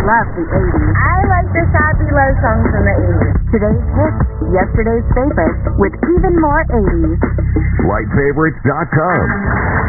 love the 80s. I like the sappy love songs from the 80s. Today's hits, yesterday's favorites, with even more 80s. LightFavorites.com.